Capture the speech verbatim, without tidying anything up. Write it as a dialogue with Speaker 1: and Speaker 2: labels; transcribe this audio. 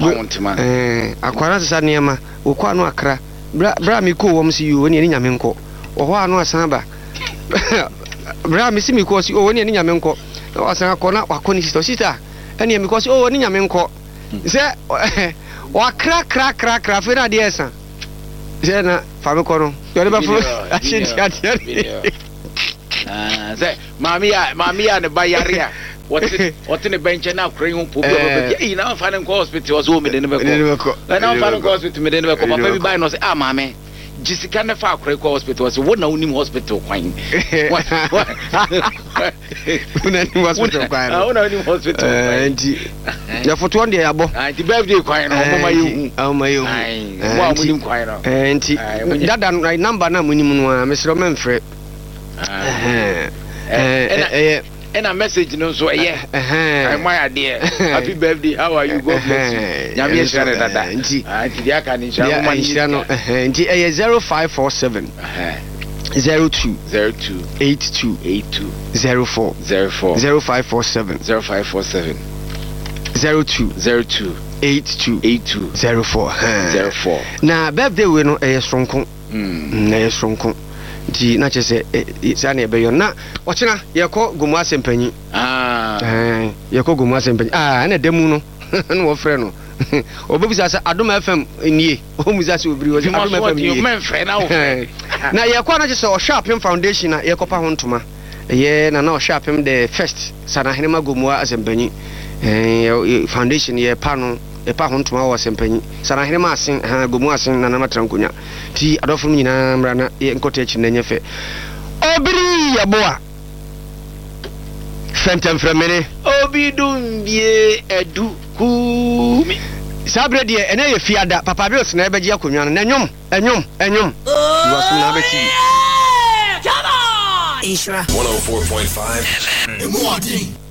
Speaker 1: eh akwara sesa niema wo kwa no akra bra bra mi ko wom si yo ne nyame nko wo ho anu asan ba bra mi si mi ko si o ne nyame nko na wasan akọ na wakọ ni sister sister ene mi ko si o ne nyame nko se wa kra kra kra kra fe na de esa se na fa me ko no yo le ba fo achi ti ati
Speaker 2: ah se mami ya mami ya ne bayare a what what in the bench na kran hu po be e na fa ne hospital was wo me de ne be ko na fa ne hospital me de ne be ko papa bi buy no say ah mami Jessica ne fa akra ko hospital was wo na unim hospital kwan
Speaker 1: una ni hospital kwan
Speaker 2: ah una unim hospital
Speaker 1: eh nti ya foto on de yabo
Speaker 2: ah nti birthday kwan no mo ma yehu
Speaker 1: ah ma yehu
Speaker 2: mo amunim kwan no
Speaker 1: eh nti dada number na munim no a mesro memfre
Speaker 2: eh eh and a message no so eh eh my idea happy birthday how are you god bless you nyame share dada
Speaker 1: nti
Speaker 2: nti dia kan insha Allah
Speaker 1: insha no nti eh zero five four seven zero two
Speaker 2: zero two
Speaker 1: eight two
Speaker 2: eight two
Speaker 1: zero four
Speaker 2: zero four
Speaker 1: zero five four seven
Speaker 2: zero five four seven
Speaker 1: zero two
Speaker 2: zero two
Speaker 1: eight two
Speaker 2: eight two
Speaker 1: zero four
Speaker 2: zero four
Speaker 1: na birthday we no eh sonko
Speaker 2: mm
Speaker 1: na eh sonko di na chese sa na ebeyo na ochina yeko gomu asempanyi
Speaker 2: ah
Speaker 1: eh yeko gomu asempanyi ah na demu no no wo frɛ no obebisa sa Adom F M nie o musa se obiri wo Adom F M nie
Speaker 2: men frɛ na wo
Speaker 1: na yeko na chese o Sharpim Foundation na yeko pa ho ntoma ye na na o Sharpim the first sana henema gomu asempanyi eh foundation ye pa no e pa ho ntoma wo asempanyi sana henema asen ha gomu asen na na matrankonya ti adofo nyina mra na nkota echi na nyefe obiri yaboa fentem fremene
Speaker 2: obidumbie edu kumi
Speaker 1: sabre de ene ye fiada papa bi osna ebeji akonwa no enyom enyom enyom wasu na beti
Speaker 3: come on Isra one oh four point five